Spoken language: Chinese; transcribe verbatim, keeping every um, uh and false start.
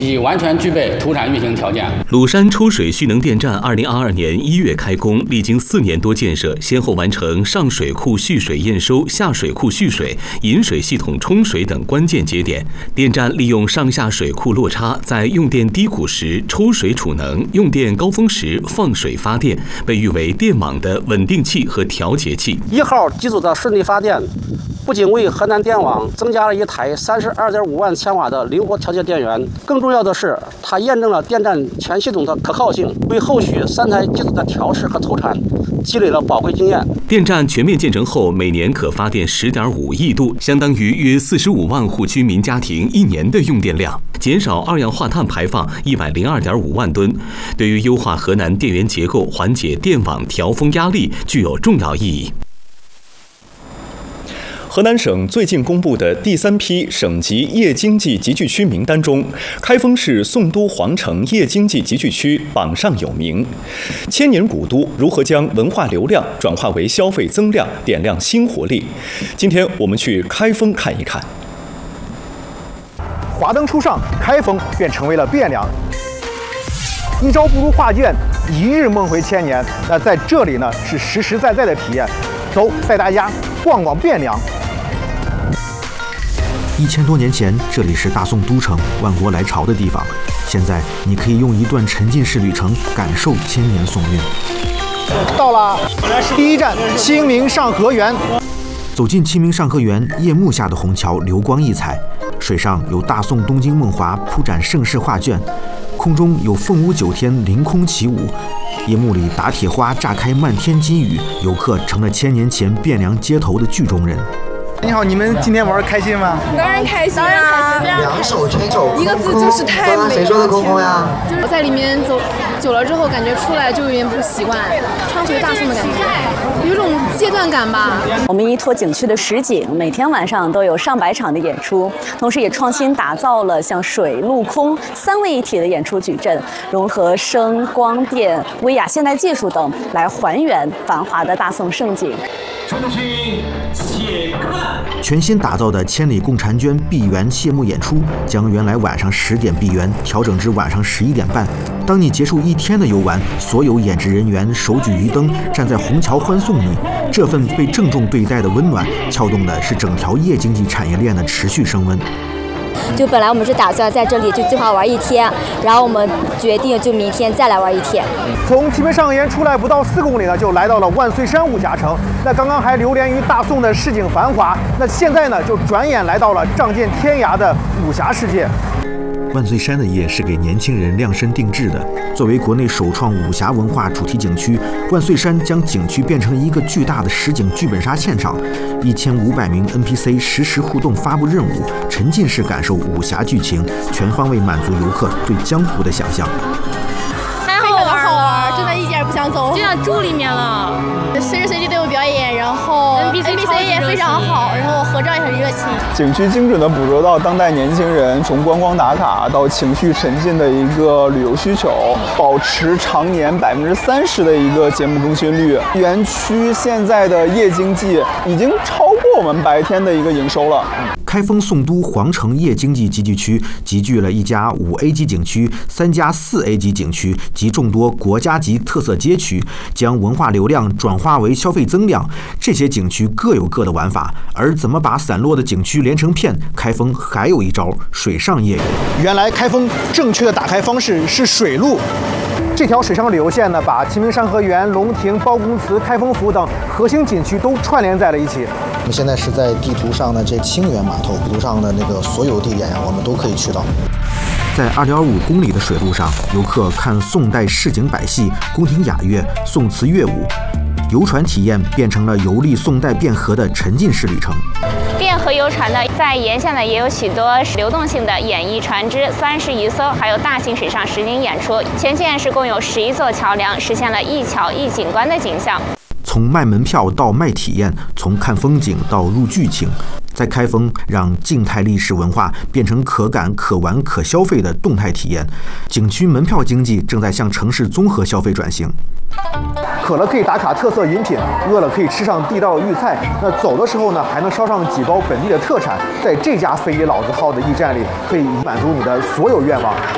已完全具备土产运行条件。 鲁山抽水蓄能电站二零二二年一月开工，历经四年多建设，先后完成上水库蓄水验收、下水库蓄水、引水系统冲水等关键节点。电站利用上下水库落差，在用电低谷时抽水储能，用电高峰时放水发电，被誉为电网的稳定器和调节器。 一号机组的顺利发电，不仅为河南电网增加了一台三十二点五万千瓦的灵活调节电源，更重要的是，它验证了电站全系统的可靠性，为后续三台机组的调试和投产积累了宝贵经验。 电站全面建成后，每年可发电十点五亿度，相当于约四十五万户居民家庭一年的用电量，减少二氧化碳排放一百零二点五万吨，对于优化河南电源结构、缓解电网调峰压力具有重要意义。 河南省最近公布的第三批省级夜经济集聚区名单中，开封市宋都皇城夜经济集聚区榜上有名。千年古都如何将文化流量转化为消费增量，点亮新活力？今天我们去开封看一看。 华灯初上，开封便成为了汴梁。一朝不如画卷，一日梦回千年。那在这里呢，是实实在在的体验。走，带大家逛逛汴梁。 一千多年前，这里是大宋都城、万国来朝的地方。现在，你可以用一段沉浸式旅程感受千年宋韵。 到了第一站清明上河园。 走进清明上河园，夜幕下的虹桥流光溢彩，水上有大宋东京梦华铺展盛世画卷，空中有凤舞九天凌空起舞。夜幕里，打铁花炸开漫天金雨，游客成了千年前汴梁街头的剧中人。 你好，你们今天玩得开心吗？ 当然开心啊！ 两手牵手， 一个字就是太美了。 谁说的空空呀？ 就是我在里面走久了之后，感觉出来就有点不习惯，穿回大宋的感觉，有种阶段感吧。 我们依托景区的实景，每天晚上都有上百场的演出，同时也创新打造了像水陆空三位一体的演出矩阵，融合声光电、威亚现代技术等，来还原繁华的大宋盛景。 重新且看。 全新打造的千里共婵娟闭园谢幕演出，将原来晚上十点闭园调整至晚上十一点半。当你结束一天的游玩，所有演职人员手举鱼灯，站在虹桥欢送你。这份被郑重对待的温暖，撬动的是整条夜经济产业链的持续升温。 就本来我们是打算在这里就计划玩一天，然后我们决定就明天再来玩一天。 从清明上河园出来不到四公里呢，就来到了万岁山武侠城。那刚刚还流连于大宋的市井繁华，那现在呢，就转眼来到了仗剑天涯的武侠世界。 万岁山的夜是给年轻人量身定制的。作为国内首创武侠文化主题景区，万岁山将景区变成一个巨大的实景剧本杀现场，一千五百名 N P C 实时互动发布任务，沉浸式感受武侠剧情，全方位满足游客对江湖的想象。 太好玩了，好玩，真的一点也不想走，就想住里面了。随时随地都有表演，然后 N P C 也非常好，然后合照也很热情。 景区精准地捕捉到当代年轻人从观光打卡到情绪沉浸的一个旅游需求，保持常年百分之三十的一个节目更新率。园区现在的夜经济已经超过我们白天的一个营收了。 开封宋都皇城夜经济集聚区集聚了一家五 A 级景区、三家四 A 级景区及众多国家级特色街区，将文化流量转化为消费增量。这些景区各有各的玩法，而怎么把散落的景区连成片，开封还有一招：水上夜游。 原来开封正确的打开方式是水路。这条水上旅游线呢，把清明上河园、龙亭、包公祠、开封府等核心景区都串联在了一起。 我们现在是在地图上的这清源码头，地图上的那个所有地点呀，我们都可以去到。 在二点五公里的水路上，游客看宋代市井百戏、宫廷雅乐、宋词乐舞。游船体验变成了游历宋代汴河的沉浸式旅程。 汴河游船呢，在沿线呢也有许多流动性的演艺船只三十余艘，还有大型水上实景演出。全线是共有十一座桥梁，实现了一桥一景观的景象。 从卖门票到卖体验，从看风景到入剧情，在开封让静态历史文化变成可感、可玩、可消费的动态体验。景区门票经济正在向城市综合消费转型。 渴了可以打卡特色饮品，饿了可以吃上地道的豫菜。那走的时候呢，还能捎上几包本地的特产。在这家非遗老字号的驿站里，可以满足你的所有愿望。